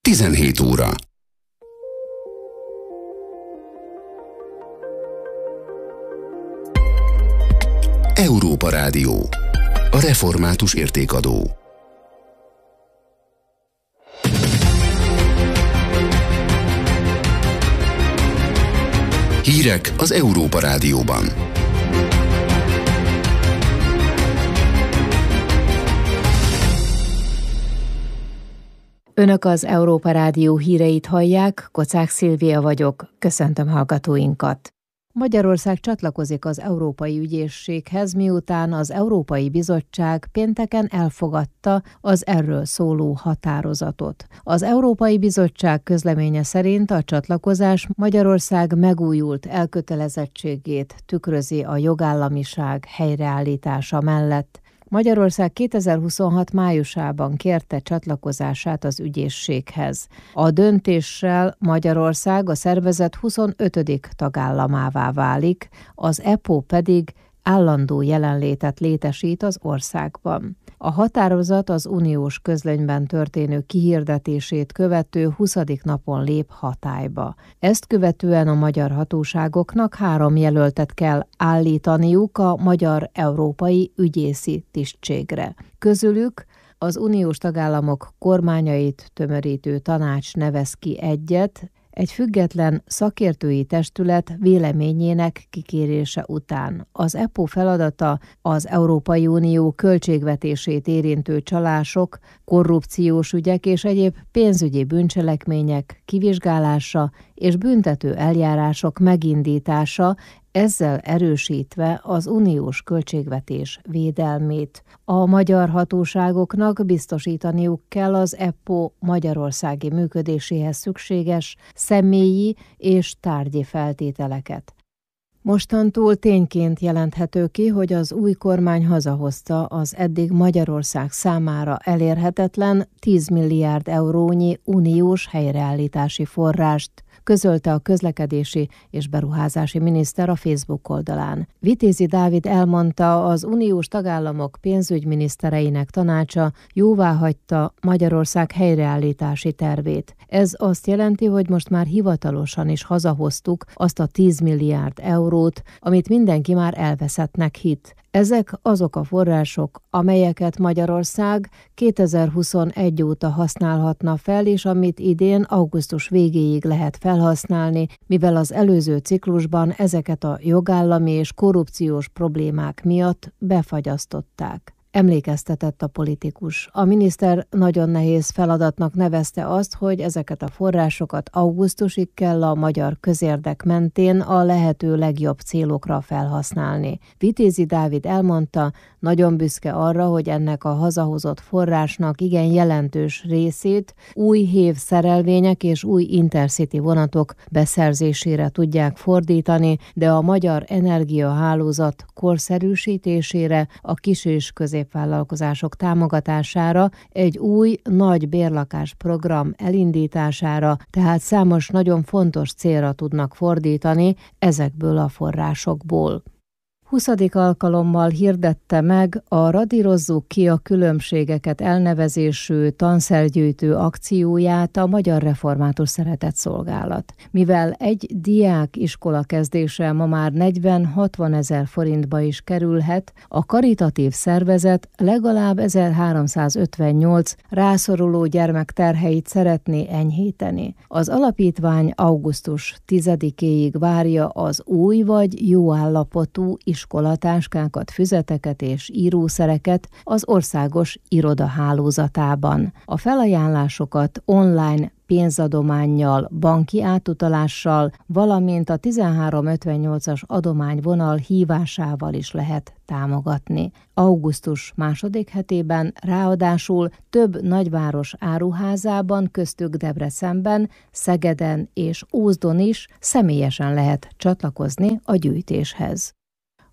17 óra. Európa Rádió. A református értékadó. Hírek az Európa Rádióban. Önök az Európa Rádió híreit hallják, Kocák Szilvia vagyok, köszöntöm hallgatóinkat. Magyarország csatlakozik az Európai Ügyészséghez, miután az Európai Bizottság pénteken elfogadta az erről szóló határozatot. Az Európai Bizottság közleménye szerint a csatlakozás Magyarország megújult elkötelezettségét tükrözi a jogállamiság helyreállítása mellett. Magyarország 2026 májusában kérte csatlakozását az ügyészséghez. A döntéssel Magyarország a szervezet 25. tagállamává válik, az EPO pedig állandó jelenlétet létesít az országban. A határozat az uniós közlönyben történő kihirdetését követő 20. napon lép hatályba. Ezt követően a magyar hatóságoknak 3 jelöltet kell állítaniuk a magyar európai ügyészi tisztségre. Közülük az uniós tagállamok kormányait tömörítő tanács nevez ki egyet, egy független szakértői testület véleményének kikérése után. Az EPO feladata az Európai Unió költségvetését érintő csalások, korrupciós ügyek és egyéb pénzügyi bűncselekmények kivizsgálása és büntető eljárások megindítása, ezzel erősítve az uniós költségvetés védelmét. A magyar hatóságoknak biztosítaniuk kell az EPO magyarországi működéséhez szükséges személyi és tárgyi feltételeket. Mostantól tényként jelenthető ki, hogy az új kormány hazahozta az eddig Magyarország számára elérhetetlen 10 milliárd eurónyi uniós helyreállítási forrást, közölte a közlekedési és beruházási miniszter a Facebook oldalán. Vitézi Dávid elmondta, az uniós tagállamok pénzügyminisztereinek tanácsa jóváhagyta Magyarország helyreállítási tervét. Ez azt jelenti, hogy most már hivatalosan is hazahoztuk azt a 10 milliárd eurót, amit mindenki már elveszettnek hitt. Ezek azok a források, amelyeket Magyarország 2021 óta használhatna fel, és amit idén augusztus végéig lehet felhasználni, mivel az előző ciklusban ezeket a jogállami és korrupciós problémák miatt befagyasztották. Emlékeztetett a politikus. A miniszter nagyon nehéz feladatnak nevezte azt, hogy ezeket a forrásokat augusztusig kell a magyar közérdek mentén a lehető legjobb célokra felhasználni. Vitézi Dávid elmondta, nagyon büszke arra, hogy ennek a hazahozott forrásnak igen jelentős részét új hév szerelvények és új intercity vonatok beszerzésére tudják fordítani, de a magyar energiahálózat korszerűsítésére, a kis- és középvállalkozások támogatására, egy új nagy bérlakásprogram elindítására, tehát számos nagyon fontos célra tudnak fordítani ezekből a forrásokból. 20. alkalommal hirdette meg a Radírozzuk ki a különbségeket elnevezésű tanszergyűjtő akcióját a Magyar Református Szeretetszolgálat. Mivel egy diák iskola kezdése ma már 40-60 ezer forintba is kerülhet, a karitatív szervezet legalább 1358 rászoruló gyermek terheit szeretné enyhíteni. Az alapítvány augusztus 10-éig várja az új vagy jó állapotú iskolatáskákat, füzeteket és írószereket az országos irodahálózatában. A felajánlásokat online pénzadománnyal, banki átutalással, valamint a 1358-as adományvonal hívásával is lehet támogatni. Augusztus második hetében ráadásul több nagyváros áruházában, köztük Debrecenben, Szegeden és Ózdon is személyesen lehet csatlakozni a gyűjtéshez.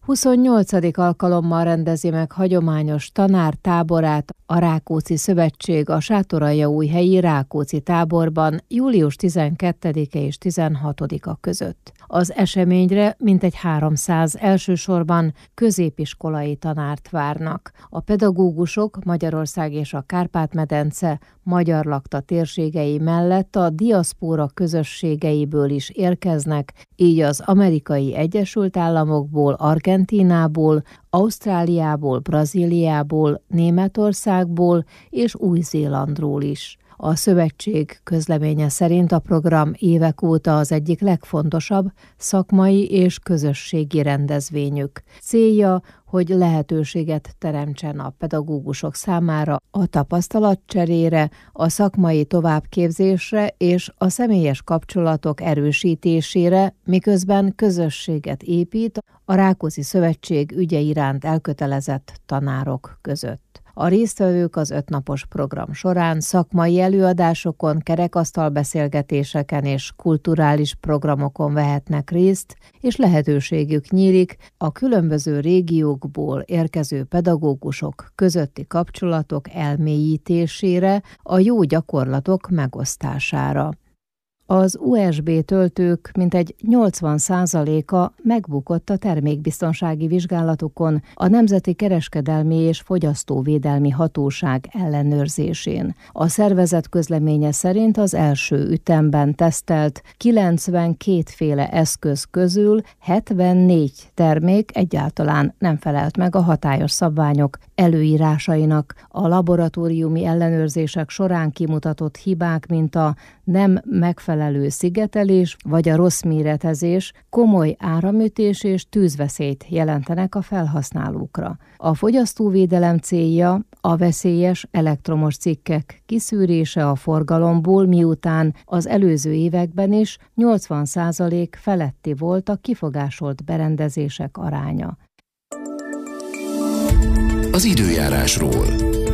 28. alkalommal rendezi meg hagyományos tanártáborát a Rákóczi Szövetség a Sátoraljaújhelyi Rákóczi táborban július 12-e és 16-a között. Az eseményre mintegy 300 elsősorban középiskolai tanárt várnak. A pedagógusok Magyarország és a Kárpát-medence magyar lakta térségei mellett a diaszpóra közösségeiből is érkeznek, így az Amerikai Egyesült Államokból, Argentínából, Ausztráliából, Brazíliából, Németországból és Új-Zélandról is. A szövetség közleménye szerint a program évek óta az egyik legfontosabb szakmai és közösségi rendezvényük. Célja, hogy lehetőséget teremtsen a pedagógusok számára a tapasztalatcserére, a szakmai továbbképzésre és a személyes kapcsolatok erősítésére, miközben közösséget épít a Rákóczi Szövetség ügye iránt elkötelezett tanárok között. A résztvevők az 5 napos program során szakmai előadásokon, kerekasztalbeszélgetéseken és kulturális programokon vehetnek részt, és lehetőségük nyílik a különböző régiókból érkező pedagógusok közötti kapcsolatok elmélyítésére, a jó gyakorlatok megosztására. Az USB töltők mintegy 80%-a megbukott a termékbiztonsági vizsgálatokon a Nemzeti Kereskedelmi és Fogyasztóvédelmi Hatóság ellenőrzésén. A szervezet közleménye szerint az első ütemben tesztelt 92 féle eszköz közül 74 termék egyáltalán nem felelt meg a hatályos szabványok előírásainak. A laboratóriumi ellenőrzések során kimutatott hibák, mint a nem megfelelő szigetelés vagy a rossz méretezés komoly áramütés és tűzveszélyt jelentenek a felhasználókra. A fogyasztóvédelem célja a veszélyes elektromos cikkek kiszűrése a forgalomból, miután az előző években is 80% feletti volt a kifogásolt berendezések aránya. Az időjárásról.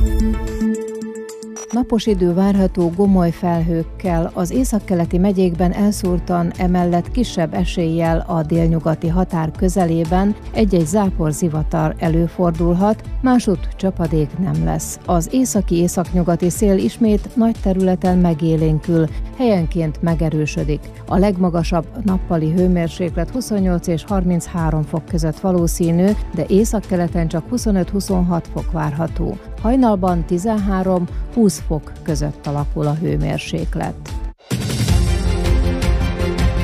Napos idő várható gomoly felhőkkel, az északkeleti megyékben elszórtan, emellett kisebb eséllyel a délnyugati határ közelében egy-egy záporzivatar előfordulhat, másutt csapadék nem lesz. Az északi-északnyugati szél ismét nagy területen megélénkül, helyenként megerősödik. A legmagasabb nappali hőmérséklet 28 és 33 fok között valószínű, de északkeleten csak 25-26 fok várható. Hajnalban 13-20 fok között alakul a hőmérséklet.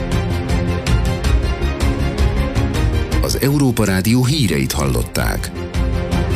Az Európa Rádió híreit hallották.